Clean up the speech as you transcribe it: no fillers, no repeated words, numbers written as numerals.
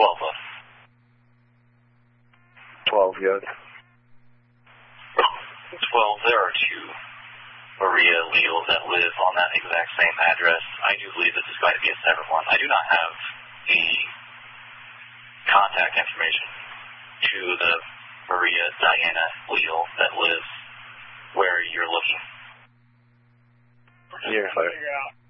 12 left. 12, good. 12, there are 2 Maria Leals that live on that exact same address. I do believe this is going to be a separate one. I do not have the contact information to the Maria Diana Leal that lives where you're looking. Yeah. Figure out